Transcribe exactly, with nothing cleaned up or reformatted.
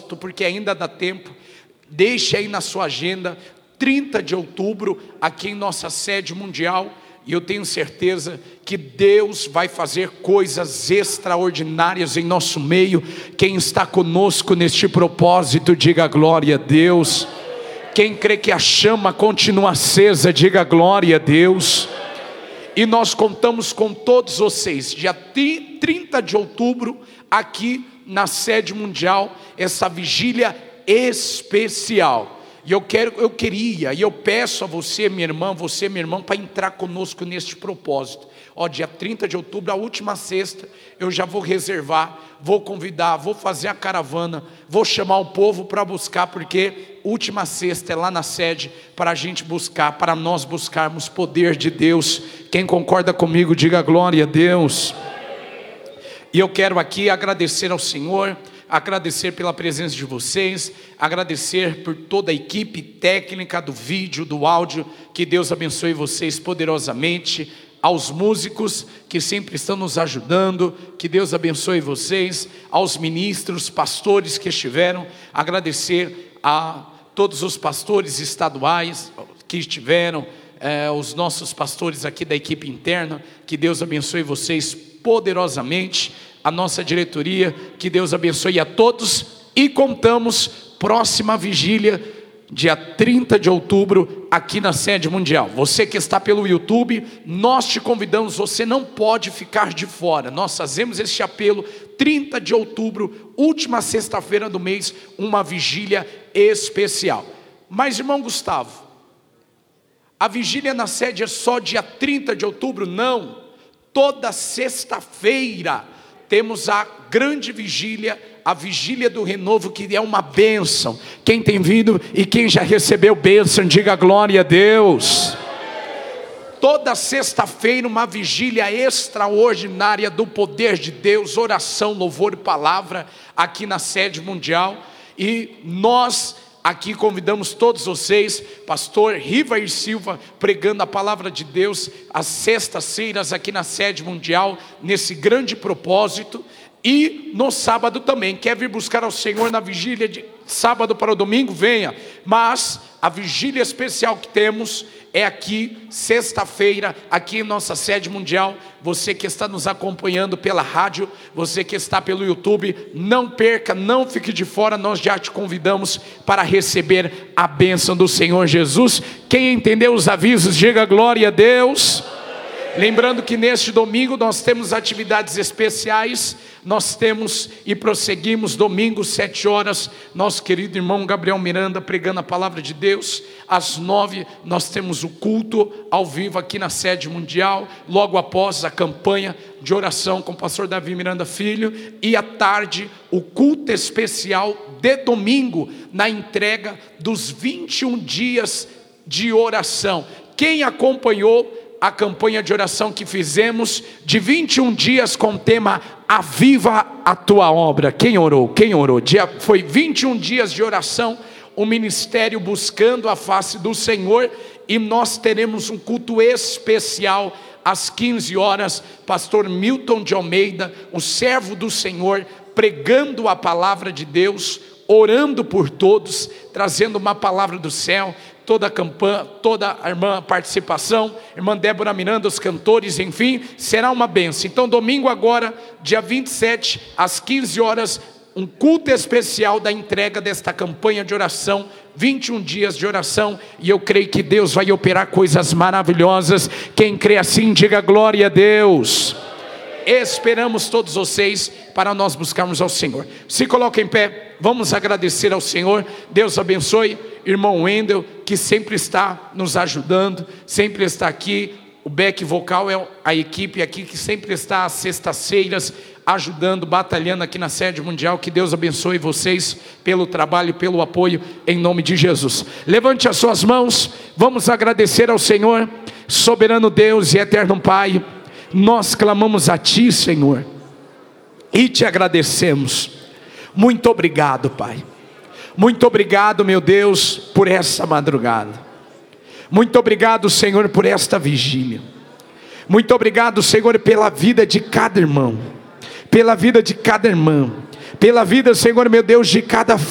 propósito, porque ainda dá tempo. Deixe aí na sua agenda, trinta de outubro, aqui em nossa sede mundial. E eu tenho certeza que Deus vai fazer coisas extraordinárias em nosso meio. Quem está conosco neste propósito, diga glória a Deus. Quem crê que a chama continua acesa, diga glória a Deus. E nós contamos com todos vocês, dia trinta de outubro, aqui na sede mundial, essa vigília especial. E eu quero, eu queria, e eu peço a você, minha irmã, você, meu irmão, para entrar conosco neste propósito. Ó, dia trinta de outubro, a última sexta, eu já vou reservar, vou convidar, vou fazer a caravana, vou chamar o povo para buscar, porque última sexta é lá na sede, para a gente buscar, para nós buscarmos poder de Deus. Quem concorda comigo, diga glória a Deus. E eu quero aqui agradecer ao Senhor, agradecer pela presença de vocês, agradecer por toda a equipe técnica do vídeo, do áudio. Que Deus abençoe vocês poderosamente. Aos músicos que sempre estão nos ajudando, que Deus abençoe vocês. Aos ministros, pastores que estiveram, agradecer a todos os pastores estaduais que estiveram, eh, os nossos pastores aqui da equipe interna. Que Deus abençoe vocês poderosamente. A nossa diretoria, que Deus abençoe a todos. E contamos, próxima vigília, dia trinta de outubro, aqui na sede mundial. Você que está pelo YouTube, nós te convidamos, você não pode ficar de fora. Nós fazemos este apelo, trinta de outubro, última sexta-feira do mês, uma vigília especial. Mas, irmão Gustavo, a vigília na sede é só dia trinta de outubro? Não, toda sexta-feira temos a grande vigília, a vigília do renovo, que é uma bênção. Quem tem vindo e quem já recebeu bênção, diga glória a Deus. Toda sexta-feira uma vigília extraordinária do poder de Deus, oração, louvor e palavra, aqui na sede mundial. E nós aqui convidamos todos vocês, pastor Rivair Silva, pregando a palavra de Deus, às sextas-feiras aqui na sede mundial, nesse grande propósito. E no sábado também, quer vir buscar ao Senhor na vigília de sábado para o domingo, venha. Mas a vigília especial que temos é aqui, sexta-feira, aqui em nossa sede mundial. Você que está nos acompanhando pela rádio, você que está pelo YouTube, não perca, não fique de fora. Nós já te convidamos para receber a bênção do Senhor Jesus. Quem entendeu os avisos, diga glória a Deus. Lembrando que neste domingo nós temos atividades especiais. Nós temos e prosseguimos domingo, sete horas, nosso querido irmão Gabriel Miranda pregando a palavra de Deus. Às nove nós temos o culto ao vivo aqui na sede mundial, logo após a campanha de oração com o pastor Davi Miranda Filho. E à tarde o culto especial de domingo, na entrega dos vinte e um dias de oração. Quem acompanhou a campanha de oração que fizemos de vinte e um dias com o tema Aviva a Tua Obra? Quem orou? Quem orou? Dia, foi vinte e um dias de oração, o ministério buscando a face do Senhor. E nós teremos um culto especial às quinze horas, pastor Milton de Almeida, o servo do Senhor, pregando a palavra de Deus, orando por todos, trazendo uma palavra do céu. Toda a campanha, toda a irmã participação, irmã Débora Miranda, os cantores, enfim, será uma bênção. Então domingo agora, dia vinte e sete, às quinze horas, um culto especial da entrega desta campanha de oração, vinte e um dias de oração. E eu creio que Deus vai operar coisas maravilhosas. Quem crê assim, diga glória a Deus. Esperamos todos vocês para nós buscarmos ao Senhor. Se coloca em pé, vamos agradecer ao Senhor. Deus abençoe irmão Wendel, que sempre está nos ajudando, sempre está aqui. O back vocal é a equipe aqui que sempre está às sextas-feiras ajudando, batalhando aqui na sede mundial. Que Deus abençoe vocês pelo trabalho e pelo apoio, em nome de Jesus. Levante as suas mãos, vamos agradecer ao Senhor. Soberano Deus e eterno Pai, nós clamamos a Ti, Senhor, e Te agradecemos. Muito obrigado, Pai. Muito obrigado, meu Deus, por essa madrugada. Muito obrigado, Senhor, por esta vigília. Muito obrigado, Senhor, pela vida de cada irmão, pela vida de cada irmã, pela vida, Senhor, meu Deus, de cada